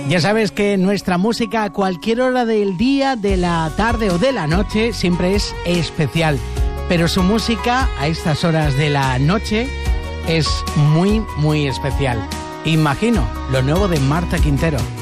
Ya sabes que nuestra música a cualquier hora del día, de la tarde o de la noche siempre es especial. Pero su música a estas horas de la noche es muy, muy especial. Imagino lo nuevo de Marta Quintero.